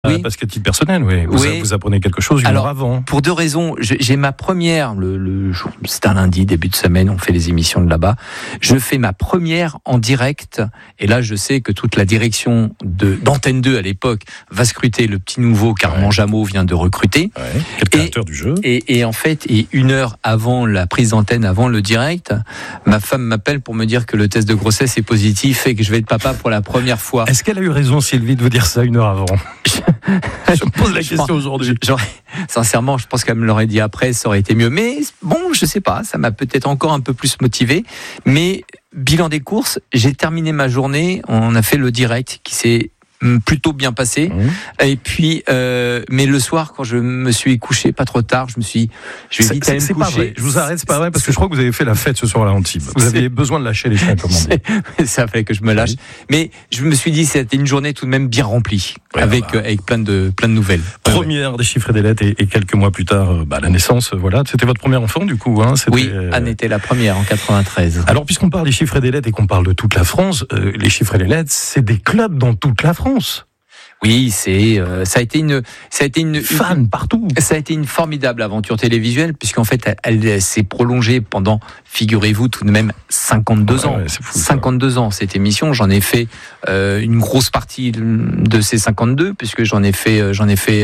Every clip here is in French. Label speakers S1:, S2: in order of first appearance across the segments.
S1: Oui.
S2: Parce qu'à titre personnel, vous apprenez quelque chose une heure avant.
S1: Pour deux raisons. J'ai ma première, le jour, c'est un lundi, début de semaine, on fait les émissions de là-bas. Je fais ma première en direct, et là je sais que toute la direction d'Antenne 2 à l'époque va scruter le petit nouveau qu'Armand Jameau vient de recruter.
S2: Ouais. Quel créateur du jeu.
S1: Et en fait, une heure avant la prise d'antenne, avant le direct, ma femme m'appelle pour me dire que le test de grossesse est positif et que je vais être papa pour la première fois.
S2: Est-ce qu'elle a eu raison, Sylvie, de vous dire ça une heure avant? Je me pose la question aujourd'hui.
S1: Sincèrement, je pense qu'elle me l'aurait dit après, ça aurait été mieux. Mais bon, je sais pas, ça m'a peut-être encore un peu plus motivé. Mais bilan des courses, j'ai terminé ma journée, on a fait le direct qui s'est plutôt bien passé. Et puis, mais le soir, quand je me suis couché pas trop tard, je me suis dit, je vais vite aller me coucher.
S2: Pas vrai. Je vous arrête, c'est pas vrai, parce que je crois que vous avez fait la fête ce soir à Antibes. Vous aviez besoin de lâcher les chiens, comme on dit.
S1: Ça fait que je me lâche. Mais je me suis dit, c'était une journée tout de même bien remplie, avec plein de nouvelles.
S2: Première des chiffres et des lettres, et quelques mois plus tard, la naissance, voilà. C'était votre premier enfant, du coup, hein?
S1: Oui, Anne était la première en 93.
S2: Alors, puisqu'on parle des chiffres et des lettres et qu'on parle de toute la France, les chiffres et les lettres, c'est des clubs dans toute la France.
S1: Oui, ça a été une
S2: fan partout.
S1: Ça a été une formidable aventure télévisuelle, puisqu'en fait, elle s'est prolongée pendant, figurez-vous, tout de même 52 ans.
S2: C'est fou,
S1: 52 ans, cette émission. J'en ai fait une grosse partie de ces 52, puisque j'en ai fait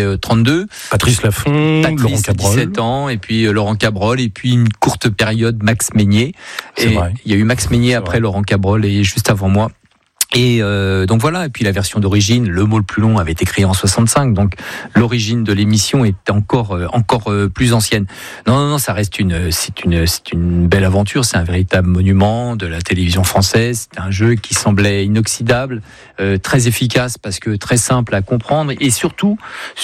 S1: 32.
S2: Patrice Laffont, Laurent Cabrol.
S1: 17 ans, et puis Laurent Cabrol, et puis une courte période Max Meignier.
S2: C'est vrai.
S1: Il y a eu Max Meignier après Laurent Cabrol et juste avant moi. Et donc voilà, et puis la version d'origine, le mot le plus long avait été créé en 65, donc l'origine de l'émission est encore plus ancienne. Non, ça reste c'est une belle aventure, c'est un véritable monument de la télévision française. C'est un jeu qui semblait inoxydable, très efficace parce que très simple à comprendre, et surtout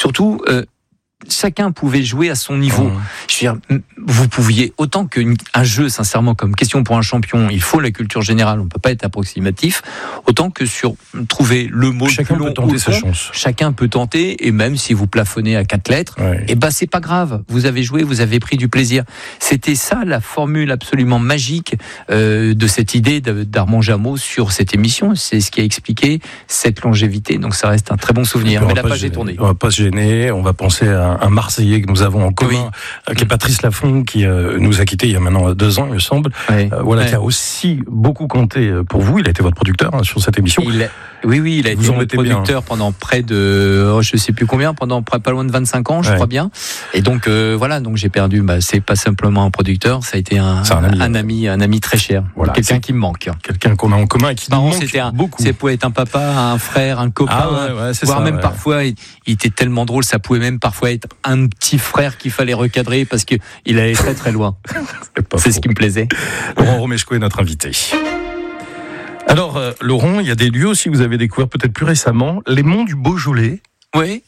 S1: chacun pouvait jouer à son niveau. Je veux dire, vous pouviez, autant qu'un jeu, sincèrement, comme Question pour un champion, il faut la culture générale, on ne peut pas être approximatif, autant que sur trouver le mot
S2: chacun
S1: le plus long,
S2: peut tenter sa chance.
S1: Chacun peut tenter, et même si vous plafonnez à 4 lettres, c'est pas grave. Vous avez joué, vous avez pris du plaisir. C'était ça la formule absolument magique de cette idée d'Armand Jameau sur cette émission. C'est ce qui a expliqué cette longévité. Donc ça reste un très bon souvenir. Mais la page est tournée.
S2: On va pas se gêner, on va penser à un Marseillais que nous avons en commun, qui est Patrice Laffont, qui nous a quittés il y a maintenant 2 ans, il me semble. Qui a aussi beaucoup compté pour vous. Il a été votre producteur sur cette émission.
S1: Oui, il a été mon producteur pendant près de, je sais plus combien, pendant pas loin de 25 ans, je crois bien. Et donc donc j'ai perdu. C'est pas simplement un producteur, ça a été un ami très cher. Voilà, quelqu'un qui me manque,
S2: quelqu'un qu'on a en commun et qui nous manque beaucoup.
S1: C'est pouvait être un papa, un frère, un copain, voire même parfois, il était tellement drôle, ça pouvait même parfois être un petit frère qu'il fallait recadrer parce que il allait très très loin. C'est ce qui me plaisait.
S2: Laurent Romeshko est notre invité. Alors, Laurent, il y a des lieux aussi que vous avez découvert peut-être plus récemment, les monts du Beaujolais.
S1: Oui.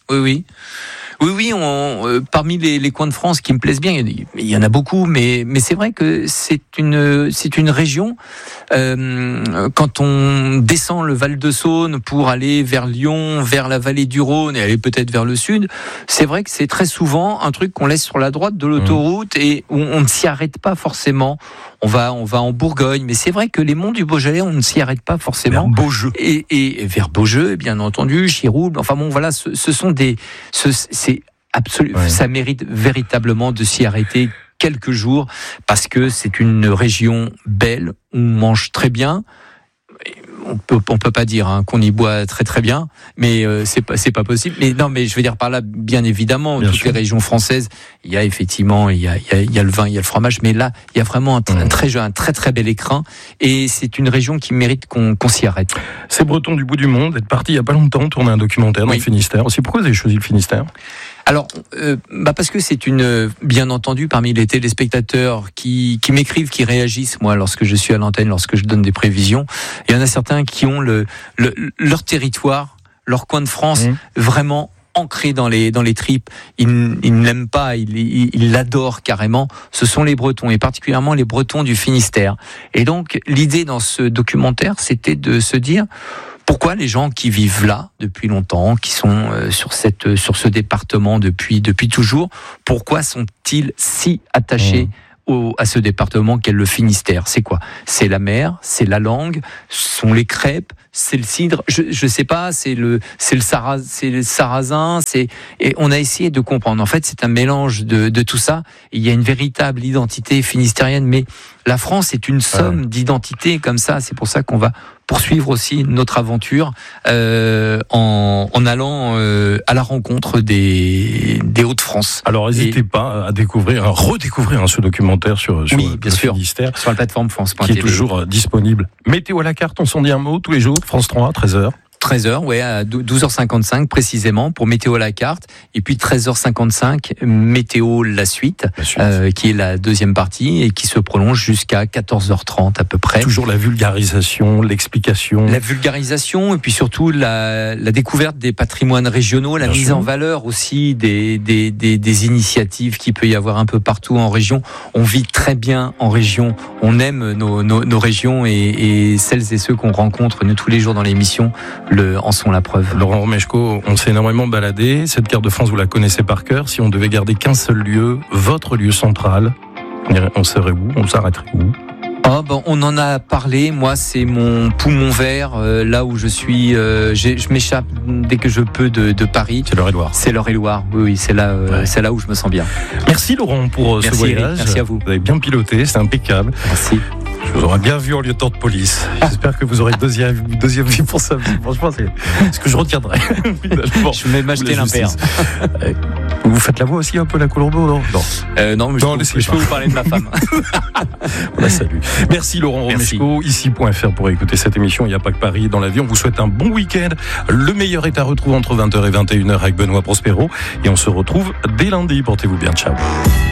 S1: Parmi les coins de France qui me plaisent bien, il y en a beaucoup, mais c'est vrai que c'est une région. Quand on descend le Val-de-Saône pour aller vers Lyon, vers la vallée du Rhône et aller peut-être vers le sud, c'est vrai que c'est très souvent un truc qu'on laisse sur la droite de l'autoroute et où on ne s'y arrête pas forcément. On va en Bourgogne, mais c'est vrai que les monts du Beaujolais, on ne s'y arrête pas forcément.
S2: Vers Beaujeu.
S1: Et vers Beaujeu, bien entendu, Chirouble. Enfin bon, voilà, ce sont c'est absolu. Ça mérite véritablement de s'y arrêter quelques jours parce que c'est une région belle, on mange très bien. On peut pas dire qu'on y boit très très bien, mais c'est pas possible. Mais je veux dire par là, bien évidemment, toutes les régions françaises, il y a effectivement il y a le vin, il y a le fromage, mais là il y a vraiment un très très bel écrin, et c'est une région qui mérite qu'on s'y arrête.
S2: Ces Bretons du bout du monde, êtes partis il y a pas longtemps tourner un documentaire dans le Finistère. Aussi, pourquoi vous avez choisi le Finistère ?
S1: Alors, parce que c'est bien entendu, parmi les téléspectateurs qui m'écrivent, qui réagissent, moi, lorsque je suis à l'antenne, lorsque je donne des prévisions, il y en a certains qui ont leur territoire, leur coin de France, vraiment ancré dans les tripes. Ils ne l'aiment pas, ils l'adorent carrément. Ce sont les Bretons, et particulièrement les Bretons du Finistère. Et donc, l'idée dans ce documentaire, c'était de se dire, pourquoi les gens qui vivent là depuis longtemps, qui sont sur ce département depuis toujours, pourquoi sont-ils si attachés à ce département qu'est le Finistère. C'est quoi? C'est la mer, c'est la langue, ce sont les crêpes, c'est le cidre. Je sais pas, c'est le sarrasin. Et on a essayé de comprendre. En fait, c'est un mélange de tout ça. Il y a une véritable identité finistérienne, mais la France est une somme d'identités comme ça. C'est pour ça qu'on va poursuivre aussi notre aventure en allant à la rencontre des Hauts-de-France.
S2: Alors n'hésitez pas à redécouvrir ce documentaire sur le Finistère,
S1: sur la plateforme France.tv,
S2: qui est toujours disponible. Météo à la carte, on s'en dit un mot tous les jours, France 3, 13h.
S1: 13h, ouais, à 12h55 précisément pour Météo à la carte. Et puis 13h55, Météo la suite. Qui est la deuxième partie et qui se prolonge jusqu'à 14h30 à peu près.
S2: Toujours la vulgarisation, l'explication.
S1: La vulgarisation et puis surtout la découverte des patrimoines régionaux, la mise en valeur aussi des initiatives qu'il peut y avoir un peu partout en région. On vit très bien en région, on aime nos régions et celles et ceux qu'on rencontre nous tous les jours dans l'émission en sont la preuve.
S2: Laurent Romeshko, on s'est énormément baladé. Cette carte de France, vous la connaissez par cœur. Si on devait garder qu'un seul lieu, votre lieu central, on serait où? On s'arrêterait où?
S1: On en a parlé. Moi, c'est mon poumon vert, là où je suis. Je m'échappe dès que je peux de Paris.
S2: C'est l'Eure-et-Loire.
S1: C'est l'Eure-et-Loire. Oui, c'est là où je me sens bien.
S2: Merci Laurent pour ce voyage.
S1: Eric, merci à vous.
S2: Vous avez bien piloté, c'est impeccable.
S1: Merci.
S2: Je vous aurais bien vu en lieutenant de police. J'espère que vous aurez deuxième vie pour ça. Franchement, c'est ce que je retiendrai.
S1: Je vais m'acheter l'impair.
S2: Vous faites la voix aussi un peu la Colombo, non?
S1: Non, mais je peux vous parler de ma femme.
S2: On la salue. Merci Laurent Romeshko. Ici.fr pour écouter cette émission. Il n'y a pas que Paris dans l'avion. On vous souhaite un bon week-end. Le meilleur est à retrouver entre 20h et 21h avec Benoît Prospero. Et on se retrouve dès lundi. Portez-vous bien. Ciao.